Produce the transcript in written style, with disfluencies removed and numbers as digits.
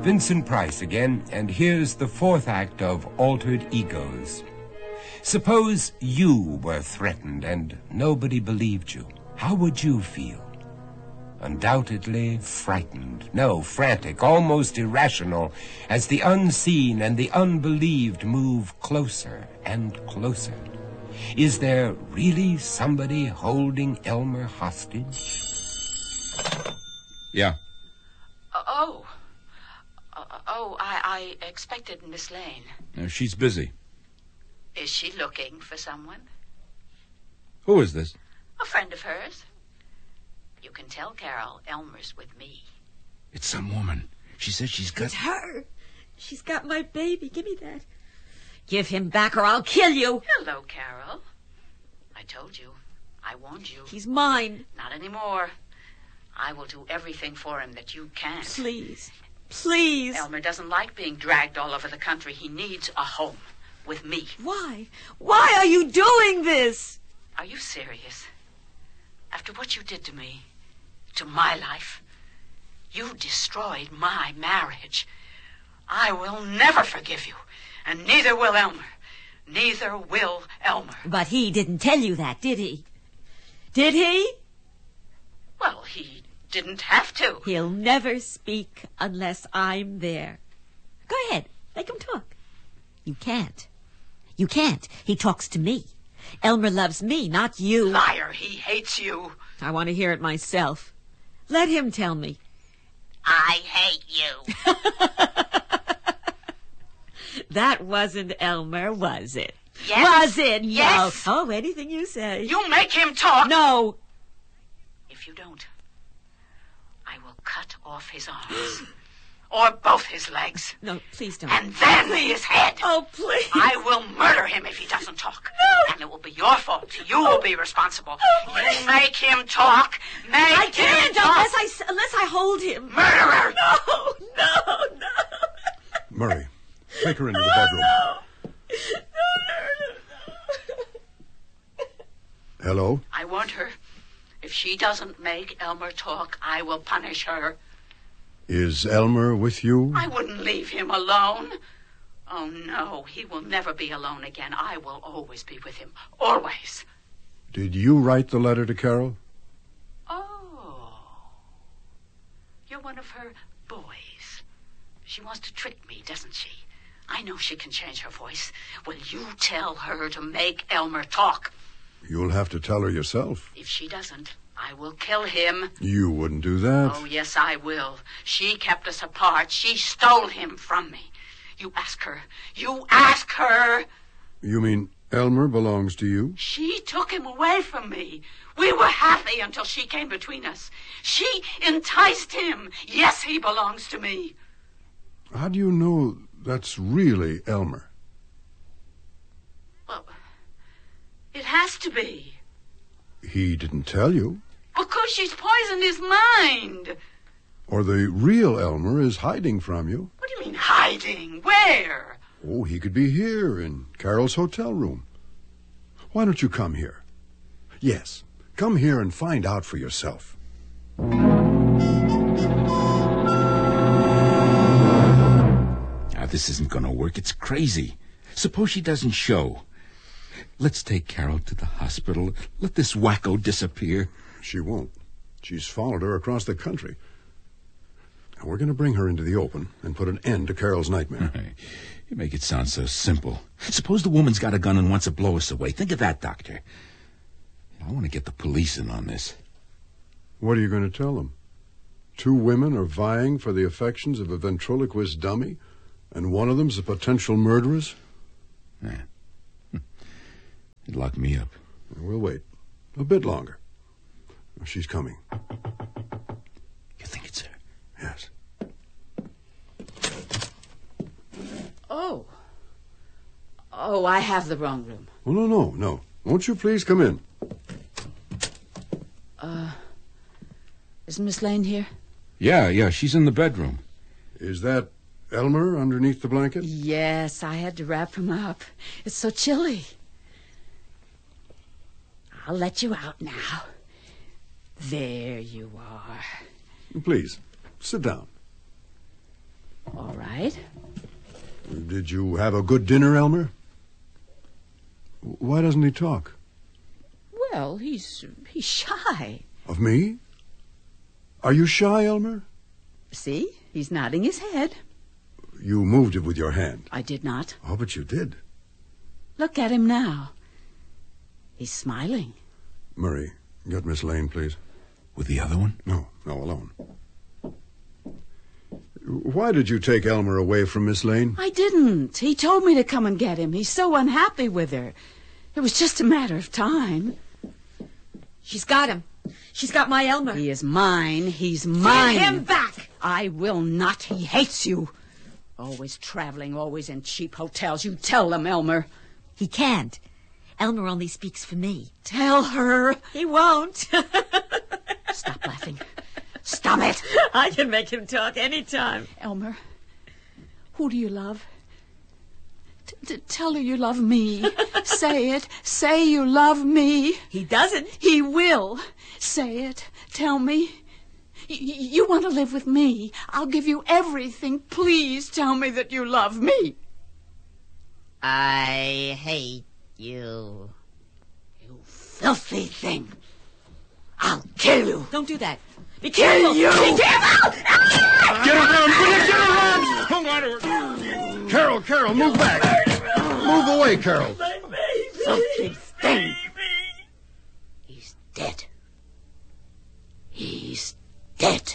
Vincent Price again, and here's the fourth act of Altered Egos. Suppose you were threatened and nobody believed you. How would you feel? Undoubtedly frightened, no, frantic, almost irrational, as the unseen and the unbelieved move closer and closer. Is there really somebody holding Elmer hostage? Yeah. I expected Miss Lane. No, she's busy. Is she looking for someone? Who is this? A friend of hers. You can tell Carol Elmer's with me. It's some woman. She says she's got... It's her. She's got my baby. Give me that. Give him back or I'll kill you. Hello, Carol. I told you. I warned you. He's mine. Not anymore. I will do everything for him that you can't. Please. Please. Elmer doesn't like being dragged all over the country. He needs a home with me. Why? Why are you doing this? Are you serious? After what you did to me, to my life, you destroyed my marriage. I will never forgive you, and neither will Elmer. Neither will Elmer. But he didn't tell you that, did he? Did he? Well, he didn't have to. He'll never speak unless I'm there. Go ahead. Make him talk. You can't. You can't. He talks to me. Elmer loves me, not you. Liar, he hates you. I want to hear it myself. Let him tell me. I hate you. That wasn't Elmer, was it? Yes. Was it? Yes. No. Oh, anything you say. You make him talk. No. If you don't, I will cut off his arms. Or both his legs. No, please don't. And then his head. Oh, please. I will murder him if he doesn't talk. No. And it will be your fault. You will be responsible. You make him talk. I can't unless I hold him. Murderer! No. Murray, take her into the bedroom. No. Hello? I warned her. If she doesn't make Elmer talk, I will punish her. Is Elmer with you? I wouldn't leave him alone. Oh, no, he will never be alone again. I will always be with him. Always. Did you write the letter to Carol? Oh. You're one of her boys. She wants to trick me, doesn't she? I know she can change her voice. Will you tell her to make Elmer talk? You'll have to tell her yourself. If she doesn't, I will kill him. You wouldn't do that. Oh, yes, I will. She kept us apart. She stole him from me. You ask her. You ask her. You mean Elmer belongs to you? She took him away from me. We were happy until she came between us. She enticed him. Yes, he belongs to me. How do you know that's really Elmer? Well, it has to be. He didn't tell you. Because she's poisoned his mind. Or the real Elmer is hiding from you. What do you mean hiding? Where? Oh, he could be here in Carol's hotel room. Why don't you come here? Yes, come here and find out for yourself. Now, this isn't going to work. It's crazy. Suppose she doesn't show. Let's take Carol to the hospital. Let this wacko disappear. She won't. She's followed her across the country. Now, we're going to bring her into the open and put an end to Carol's nightmare. You make it sound so simple. Suppose the woman's got a gun and wants to blow us away. Think of that, Doctor. I want to get the police in on this. What are you going to tell them? 2 women are vying for the affections of a ventriloquist dummy, and one of them's a potential murderess? Yeah. It'd lock me up. We'll wait. A bit longer. She's coming. You think it's her? Yes. Oh, I have the wrong room. Oh, no. Won't you please come in? Is Miss Lane here? Yeah, she's in the bedroom. Is that Elmer underneath the blanket? Yes, I had to wrap him up. It's so chilly. I'll let you out now. There you are. Please, sit down. All right. Did you have a good dinner, Elmer? Why doesn't he talk? Well, he's shy. Of me? Are you shy, Elmer? See? He's nodding his head. You moved it with your hand. I did not. Oh, but you did. Look at him now. He's smiling. Murray, get Miss Lane, please. With the other one? No, alone. Why did you take Elmer away from Miss Lane? I didn't. He told me to come and get him. He's so unhappy with her. It was just a matter of time. She's got him. She's got my Elmer. He is mine. He's mine. Give him back! I will not. He hates you. Always traveling, always in cheap hotels. You tell them, Elmer. He can't. Elmer only speaks for me. Tell her. He won't. Stop laughing. Stop it. I can make him talk anytime. Elmer, who do you love? Tell her you love me. Say it. Say you love me. He doesn't. He will. Say it. Tell me. You want to live with me. I'll give you everything. Please tell me that you love me. I hate you. You filthy thing. I'll kill you. Don't do that. Be Kill careful. you. Be careful! Get around! Get around! Hold on to her. Carol, move back. Move away, Carol. Filthy thing. He's dead. He's dead.